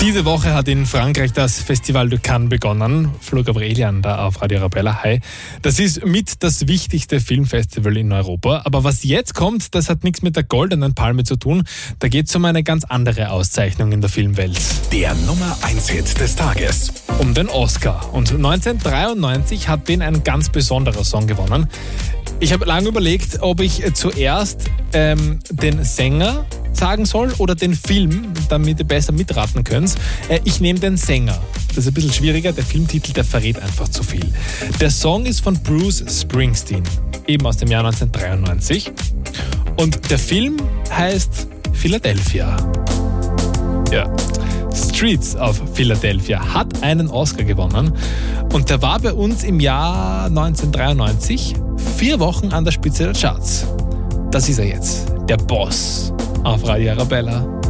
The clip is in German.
Diese Woche hat in Frankreich das Festival de Cannes begonnen. Flo Gabrielian da auf Radio Arabella. Hi. Das ist mit das wichtigste Filmfestival in Europa. Aber was jetzt kommt, das hat nichts mit der Goldenen Palme zu tun. Da geht es um eine ganz andere Auszeichnung in der Filmwelt. Der Nummer 1-Hit des Tages. Um den Oscar. Und 1993 hat den ein ganz besonderer Song gewonnen. Ich habe lange überlegt, ob ich zuerst den Sänger sagen soll oder den Film, damit ihr besser mitraten könnt. Ich nehme den Sänger. Das ist ein bisschen schwieriger. Der Filmtitel, der verrät einfach zu viel. Der Song ist von Bruce Springsteen, eben aus dem Jahr 1993. Und der Film heißt Philadelphia. Ja. Streets of Philadelphia hat einen Oscar gewonnen. Und der war bei uns im Jahr 1993 4 Wochen an der Spitze der Charts. Das ist er jetzt, der Boss auf Radio Arabella.